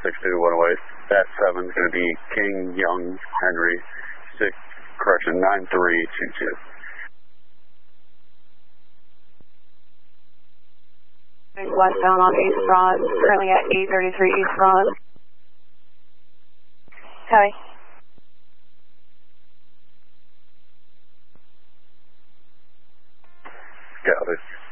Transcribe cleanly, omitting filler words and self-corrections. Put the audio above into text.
108. That 7 is going to be King, Young, Henry, 9322. Westbound on East Front, currently at 833 East Front. Copy. Got it.